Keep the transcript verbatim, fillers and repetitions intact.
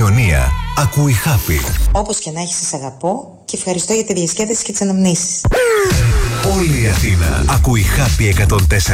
Ιωνία ακούει Happy. Όπως και να έχεις, σας αγαπώ και ευχαριστώ για τη διασκέδαση και τις αναμνήσεις. Όλη η Αθήνα ακούει Happy εκατόν τέσσερα.